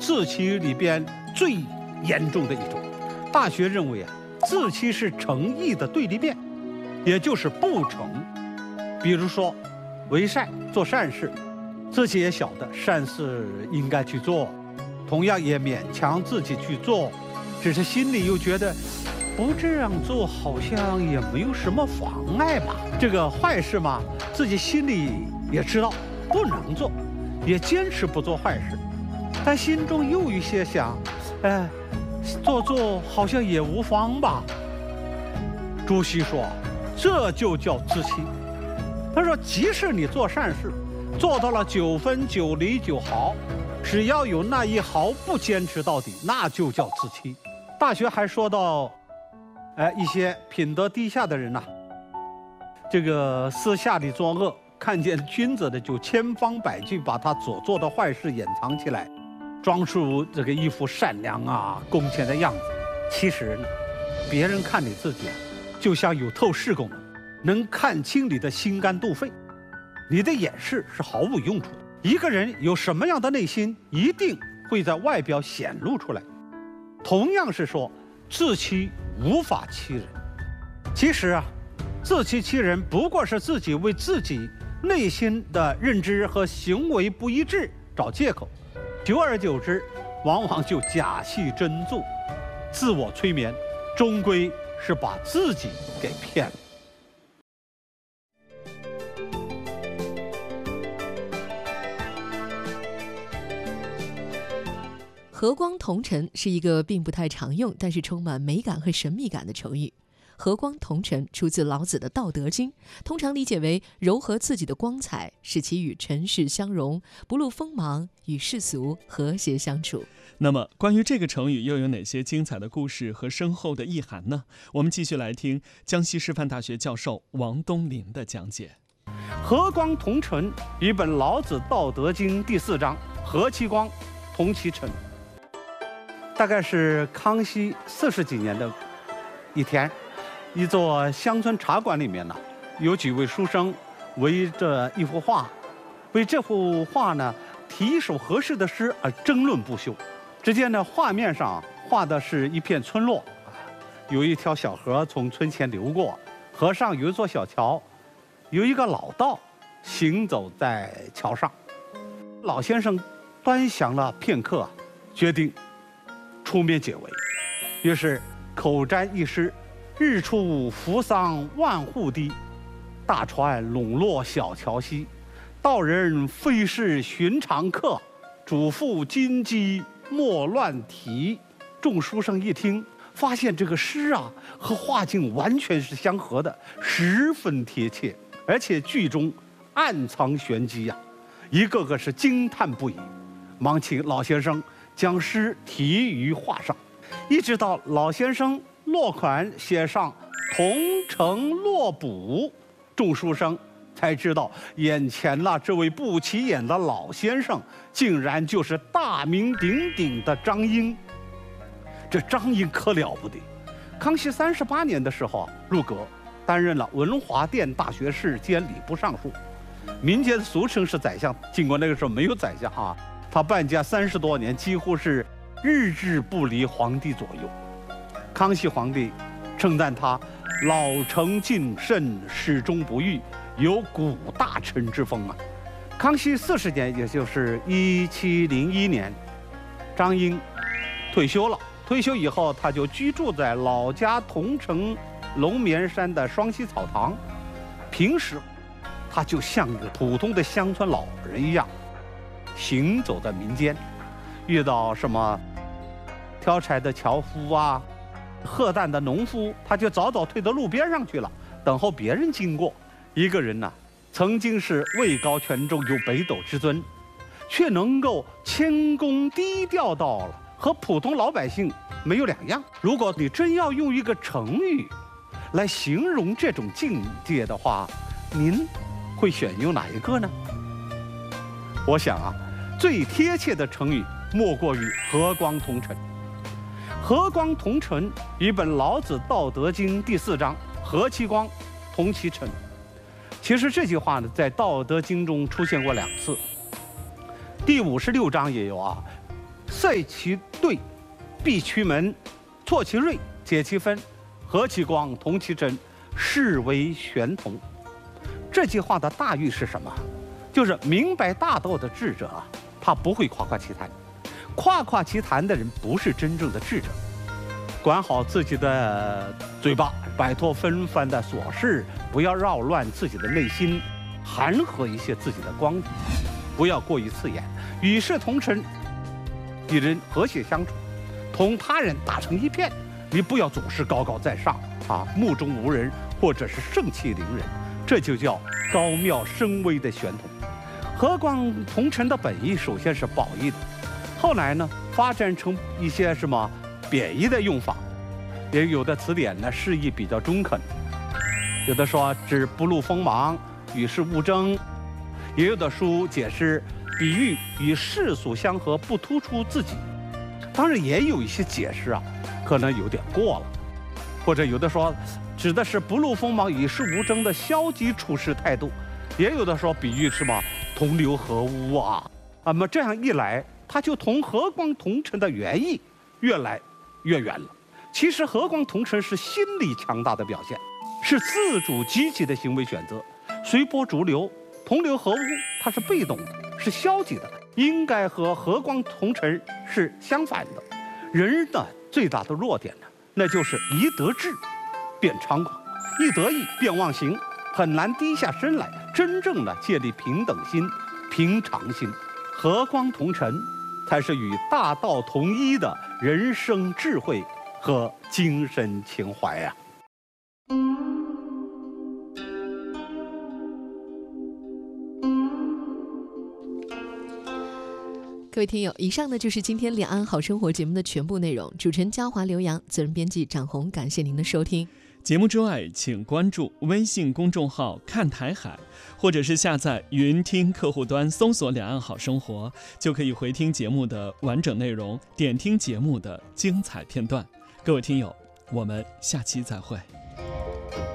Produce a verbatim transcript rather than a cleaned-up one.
自欺里边最严重的一种。大学认为啊，自欺是诚意的对立面，也就是不诚。比如说，为善做善事，自己也晓得善事应该去做，同样也勉强自己去做，只是心里又觉得不这样做好像也没有什么妨碍吧。这个坏事嘛，自己心里也知道不能做，也坚持不做坏事，但心中又有一些想，哎，做做好像也无妨吧。朱熹说，这就叫自欺。他说，即使你做善事，做到了九分九厘九毫，只要有那一毫不坚持到底，那就叫自欺。大学还说到，哎，一些品德低下的人呐、啊，这个私下里作恶，看见君子的就千方百计把他所做的坏事掩藏起来，装出这个一副善良啊、恭谦的样子。其实呢，别人看你自己啊，就像有透视功能，能看清你的心肝肚肺。你的掩饰是毫无用处的。一个人有什么样的内心，一定会在外表显露出来。同样是说，自欺无法欺人。其实啊，自欺欺人不过是自己为自己内心的认知和行为不一致找借口，久而久之，往往就假戏真做，自我催眠，终归是把自己给骗了。 和光同尘是一个并不太常用，但是充满美感和神秘感的成语。和光同尘出自老子的《道德经》，通常理解为糅合自己的光彩，使其与尘世相融，不露锋芒，与世俗和谐相处。 那么关于这个成语又有哪些精彩的故事和深厚的意涵呢？我们继续来听江西师范大学教授王东林的讲解。 和光同尘与本老子《道德经》第四章和其光，同其尘。大概是康熙四十几年的一天，一座乡村茶馆里面呢，有几位书生围着一幅画，为这幅画呢题一首合适的诗而争论不休。只见呢，画面上画的是一片村落，有一条小河从村前流过，河上有一座小桥，有一个老道行走在桥上。老先生端详了片刻，决定出面解围，于是口占一诗：日出扶桑万户堤，大船笼络小桥西。道人非是寻常客，嘱咐金鸡莫乱啼。众书生一听，发现这个诗啊和画境完全是相合的，十分贴切，而且句中暗藏玄机呀、啊，一个个是惊叹不已，忙请老先生将诗题于画上，一直到老先生落款写上同城落补，众书生才知道眼前了这位不起眼的老先生，竟然就是大名鼎鼎的张英。这张英可了不得，康熙三十八年的时候啊，入阁，担任了文华殿大学士兼礼部尚书，民间俗称是宰相。尽管那个时候没有宰相啊，他办家三十多年，几乎是日日不离皇帝左右。康熙皇帝称赞他老成谨慎，始终不渝，有古大臣之风啊。康熙四十年，也就是一七零一年，张英退休了。退休以后，他就居住在老家桐城龙眠山的双溪草堂。平时，他就像一个普通的乡村老人一样，行走在民间，遇到什么挑柴的樵夫啊、荷担的农夫，他就早早退到路边上去了，等候别人经过。一个人呢、啊，曾经是位高权重，有北斗之尊，却能够谦恭低调到了和普通老百姓没有两样。如果你真要用一个成语来形容这种境界的话，您会选用哪一个呢？我想啊，最贴切的成语莫过于和光同尘。和光同尘与本老子《道德经》第四章和其光，同其尘。其实这句话呢，在《道德经》中出现过两次，第五十六章也有啊。 塞其兑，闭其门，挫其锐，解其分，和其光，同其真，是为玄同。这句话的大意是什么？就是明白大道的智者啊，他不会夸夸其谈，夸夸其谈的人不是真正的智者。管好自己的嘴巴，摆脱纷繁的琐事，不要扰乱自己的内心，含和一些自己的光，不要过于刺眼，与世同尘，与人和谐相处，同他人打成一片。你不要总是高高在上啊，目中无人，或者是盛气凌人，这就叫高妙深微的玄同。和光同尘的本意首先是褒义的，后来呢发展成一些什么贬义的用法，也有的词典呢释义比较中肯，有的说指不露锋芒，与世无争，也有的书解释比喻与世俗相合，不突出自己。当然也有一些解释啊可能有点过了，或者有的说指的是不露锋芒与世无争的消极处事态度，也有的说比喻什么同流合污啊。那么这样一来，它就同和光同尘的原意越来越远了。其实和光同尘是心理强大的表现，是自主积极的行为选择。随波逐流、同流合污，它是被动的，是消极的，应该和和光同尘是相反的。人的最大的弱点呢，那就是一得志便猖狂，一得意便忘形，很难低下身来，真正的建立平等心、平常心。和光同尘才是与大道同一的人生智慧和精神情怀呀、啊。 各位听友，以上呢就是今天两岸好生活节目的全部内容。主持人嘉华、刘洋，责任编辑展红，感谢您的收听。 节目之外，请关注微信公众号“看台海”，或者是下载云听客户端搜索“两岸好生活”，就可以回听节目的完整内容，点听节目的精彩片段。各位听友，我们下期再会。